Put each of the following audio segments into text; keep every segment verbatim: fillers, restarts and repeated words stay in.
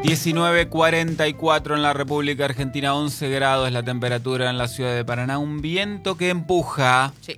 diecinueve cuarenta y cuatro en la República Argentina, once grados la temperatura en la ciudad de Paraná, un viento que empuja. Sí.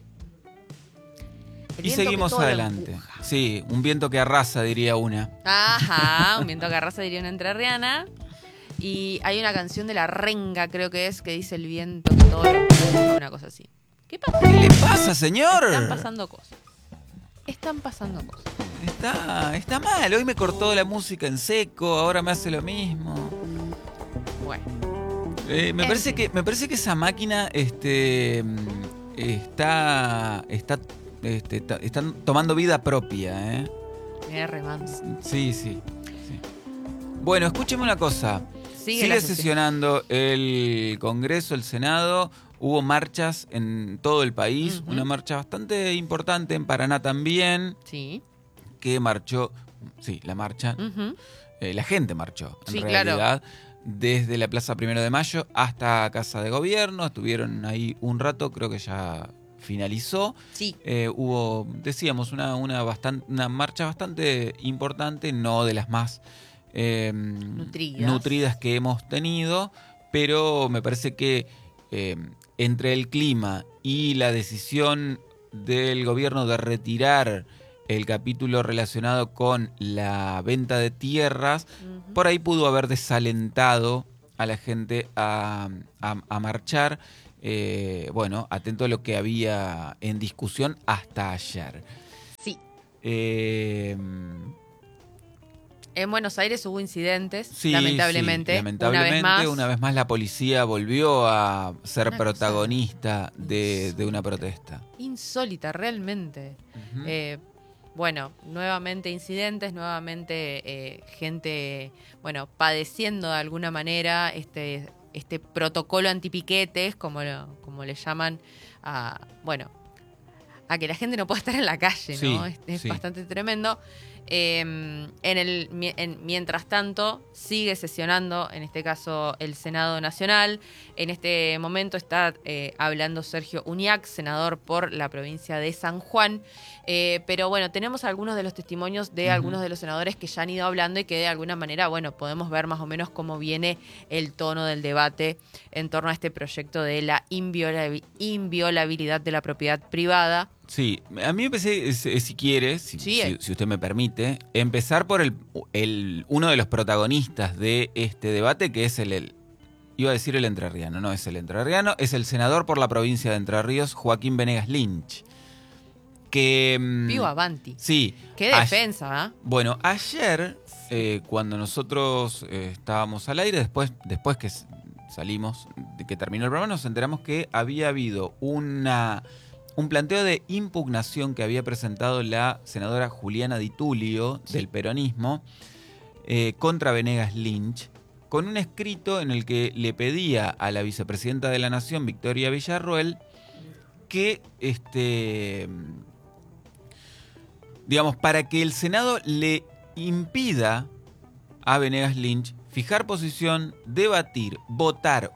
Y seguimos adelante. Sí, un viento que arrasa, diría una. Ajá, un viento que arrasa, diría una entrerriana. Y hay una canción de La Renga, creo que es, que dice el viento que todo lo empuja, una cosa así. ¿Qué pasa? ¿Qué le pasa, señor? Están pasando cosas. Están pasando cosas. Está, está mal, hoy me cortó la música en seco, ahora me hace lo mismo. Bueno. Eh, me, parece que, me parece que esa máquina este, está, está, este, está, están tomando vida propia, ¿eh? Mira, remans. Sí, sí, sí. Bueno, escúcheme una cosa. Sigue, Sigue la sesionando el Congreso, el Senado. Hubo marchas en todo el país. Uh-huh. Una marcha bastante importante en Paraná también. Sí. Que marchó, sí, la marcha, Uh-huh. eh, la gente marchó, en sí, realidad, claro. desde la Plaza Primero de Mayo hasta Casa de Gobierno. Estuvieron ahí un rato, creo que ya finalizó. Sí. Eh, hubo, decíamos, una, una, bastante, una marcha bastante importante, no de las más eh, nutridas. nutridas que hemos tenido, pero me parece que eh, entre el clima y la decisión del gobierno de retirar el capítulo relacionado con la venta de tierras, uh-huh. por ahí pudo haber desalentado a la gente a, a, a marchar. Eh, bueno, atento a lo que había en discusión hasta ayer. Sí. Eh, en Buenos Aires hubo incidentes, sí, lamentablemente. Sí, lamentablemente, una vez más. Una vez más la policía volvió a ser una protagonista de, de una protesta. Insólita, realmente. Uh-huh. Eh, Bueno, nuevamente incidentes, nuevamente eh, gente, bueno, padeciendo de alguna manera este, este protocolo antipiquetes, como, lo, como le llaman, a, bueno, a que la gente no pueda estar en la calle, ¿no? Sí, es es sí. bastante tremendo. Eh, en el, en, mientras tanto, sigue sesionando, en este caso, el Senado Nacional. En este momento está eh, hablando Sergio Uñac, senador por la provincia de San Juan. Eh, pero bueno, tenemos algunos de los testimonios de uh-huh. algunos de los senadores que ya han ido hablando y que de alguna manera, bueno, podemos ver más o menos cómo viene el tono del debate en torno a este proyecto de la inviolabil- inviolabilidad de la propiedad privada. Sí, a mí me parece, si quiere, si, sí, si, si usted me permite, empezar por el, el uno de los protagonistas de este debate, que es el, el, iba a decir el entrerriano, no es el entrerriano, es el senador por la provincia de Entre Ríos, Joaquín Venegas Lynch. Que, Vivo Avanti. Sí. Qué defensa, ¿eh? Bueno, ayer, eh, cuando nosotros eh, estábamos al aire, después, después que salimos, de que terminó el programa, nos enteramos que había habido una... un planteo de impugnación que había presentado la senadora Juliana Di Tulio, sí. del peronismo, eh, contra Venegas Lynch, con un escrito en el que le pedía a la vicepresidenta de la Nación, Victoria Villarruel, que, este, digamos, para que el Senado le impida a Venegas Lynch fijar posición, debatir, votar